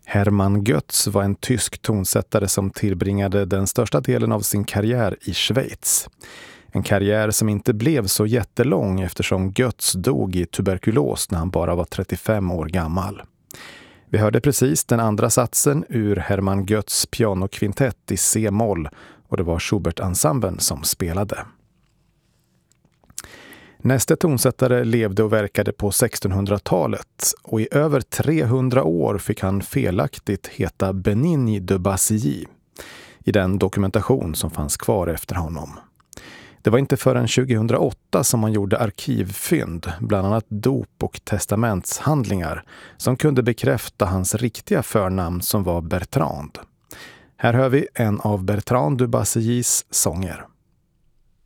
Hermann Götz var en tysk tonsättare som tillbringade den största delen av sin karriär i Schweiz. En karriär som inte blev så jättelång eftersom Götz dog i tuberkulos när han bara var 35 år gammal. Vi hörde precis den andra satsen ur Hermann Götz pianokvintett i C-moll och det var Schubert-ensemblen som spelade. Nästa tonsättare levde och verkade på 1600-talet och i över 300 år fick han felaktigt heta Benigni de Bassilly i den dokumentation som fanns kvar efter honom. Det var inte förrän 2008 som man gjorde arkivfynd, bland annat dop- och testamentshandlingar, som kunde bekräfta hans riktiga förnamn som var Bertrand. Här hör vi en av Bertrand de Bassillys sånger.